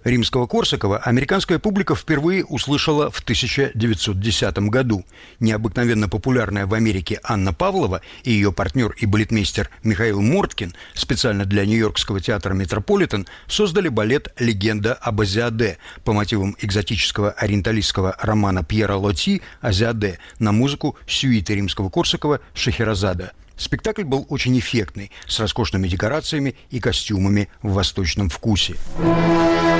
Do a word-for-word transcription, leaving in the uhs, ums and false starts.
Римского-Корсакова американская публика впервые услышала в тысяча девятьсот десятом году. Необыкновенно популярная в Америке Анна Павлова и ее партнер и балетмейстер Михаил Морткин специально для Нью-Йоркского театра «Метрополитен» создали балет «Легенда об Азиаде» по мотивам экзотического ориенталистского романа Пьера Лoti «Азиаде» на музыку сюиты Римского-Корсакова «Шахерезада». Спектакль был очень эффектный, с роскошными декорациями и костюмами в восточном вкусе.